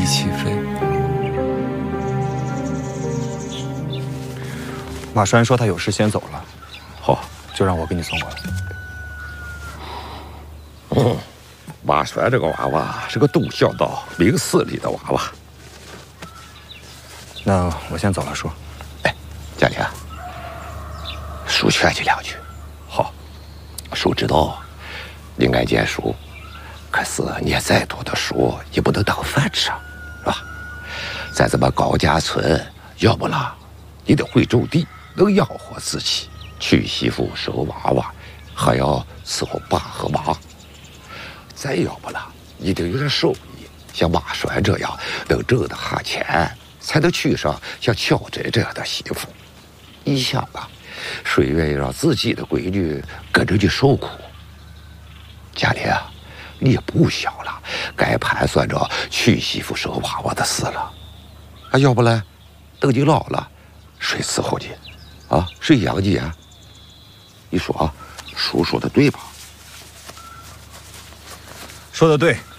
起飞。马栓说他有事先走了， 好， 就让我给你送过来。 马栓这个娃娃是个懂孝道、明事理的娃娃。 那我先走了，叔。 哎，嘉玲，叔劝你两句。 好， 叔知道你爱念书，可是念再多的书也不能当饭吃，是吧？在咱们高家村，要不啦，你得会种地，能养活自己，娶媳妇生娃娃，还要伺候爸和妈。再要不啦，你得有点手艺，像马栓这样能挣得下钱，才能娶上像巧珍这样的媳妇。你想啊，谁愿意让自己的闺女跟着你受苦？嘉玲啊，你也不小了，该盘算着娶媳妇生娃娃的事了。啊，要不然等你老了，谁伺候你？啊，谁养你啊？你说啊，叔说的对吧？ 说的对，